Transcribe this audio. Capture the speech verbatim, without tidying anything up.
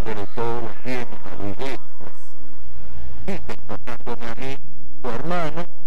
dándole todos los bienes a la iglesia, y tocándome a mí, tu hermano,